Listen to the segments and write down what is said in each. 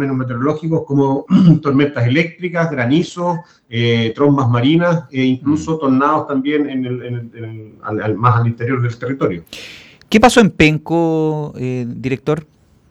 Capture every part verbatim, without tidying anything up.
fenómenos meteorológicos como tormentas eléctricas, granizos, eh, trombas marinas e incluso tornados también en el, en el, en el, al, al, más al interior del territorio. ¿Qué pasó en Penco, eh, director?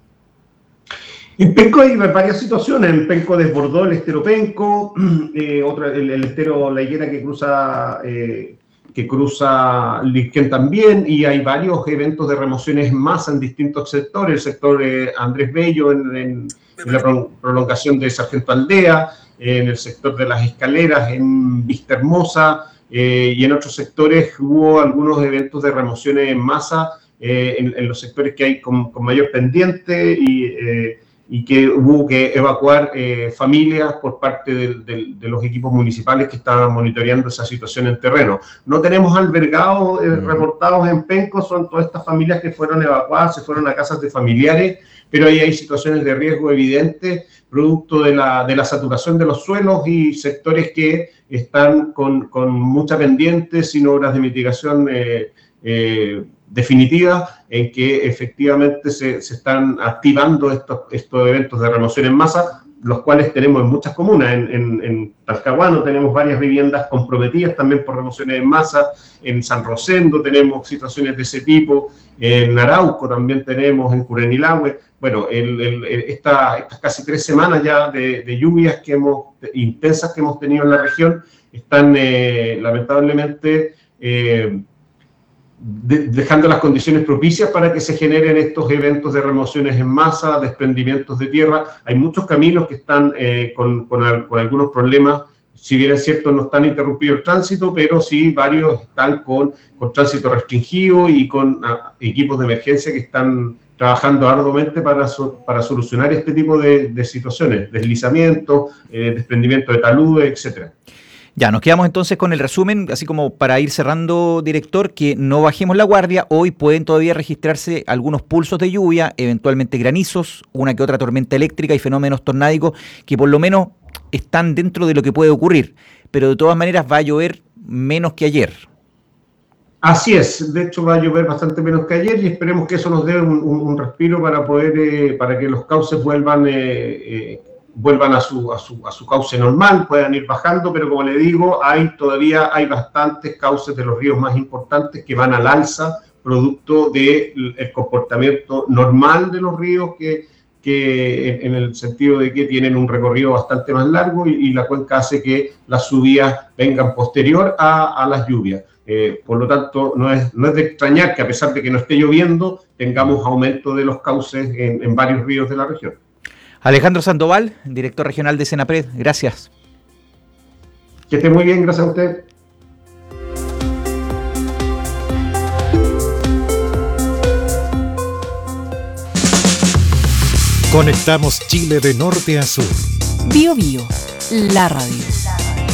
En Penco hay varias situaciones. En Penco desbordó el estero Penco, eh, otra, el, el estero La Higuera que cruza, eh, que cruza Liquén también, y hay varios eventos de remociones en masa en distintos sectores. El sector eh, Andrés Bello en, en, en la prolongación de Sargento Aldea, en el sector de las Escaleras, en Vista Hermosa, eh, y en otros sectores hubo algunos eventos de remociones en masa eh, en, en los sectores que hay con, con mayor pendiente y... Eh, y que hubo que evacuar eh, familias por parte de, de, de los equipos municipales que estaban monitoreando esa situación en terreno. No tenemos albergados eh, reportados en Penco, son todas estas familias que fueron evacuadas, se fueron a casas de familiares, pero ahí hay situaciones de riesgo evidentes, producto de la, de la saturación de los suelos y sectores que están con, con mucha pendiente, sin obras de mitigación eh, eh, definitiva, en que efectivamente se, se están activando estos, estos eventos de remoción en masa, los cuales tenemos en muchas comunas. En, en, en Talcahuano tenemos varias viviendas comprometidas también por remociones en masa, en San Rosendo tenemos situaciones de ese tipo, en Arauco también tenemos, en Curanilahue. Bueno, el, el, esta, estas casi tres semanas ya de, de lluvias que hemos, de, intensas que hemos tenido en la región, están eh, lamentablemente... Eh, De, dejando las condiciones propicias para que se generen estos eventos de remociones en masa, desprendimientos de tierra. Hay muchos caminos que están eh, con, con, al, con algunos problemas, si bien es cierto no están interrumpido el tránsito, pero sí varios están con, con tránsito restringido y con a, equipos de emergencia que están trabajando arduamente para, so, para solucionar este tipo de, de situaciones, deslizamientos, eh, desprendimiento de taludes, etcétera. Ya, nos quedamos entonces con el resumen, así como para ir cerrando, director, que no bajemos la guardia. Hoy pueden todavía registrarse algunos pulsos de lluvia, eventualmente granizos, una que otra tormenta eléctrica y fenómenos tornádicos que por lo menos están dentro de lo que puede ocurrir, pero de todas maneras va a llover menos que ayer. Así es, de hecho va a llover bastante menos que ayer y esperemos que eso nos dé un, un, un respiro para poder, eh, para que los cauces vuelvan... Eh, eh, vuelvan a su, a, su, a su cauce normal, puedan ir bajando, pero como le digo, hay todavía hay bastantes cauces de los ríos más importantes que van al alza, producto del de comportamiento normal de los ríos, que, que en, en el sentido de que tienen un recorrido bastante más largo y, y la cuenca hace que las subidas vengan posterior a, a las lluvias. Eh, por lo tanto, no es, no es de extrañar que a pesar de que no esté lloviendo, tengamos aumento de los cauces en, en varios ríos de la región. Alejandro Sandoval, director regional de Senapred, gracias. Que esté muy bien, gracias a usted. Conectamos Chile de norte a sur. Bio Bio, la radio.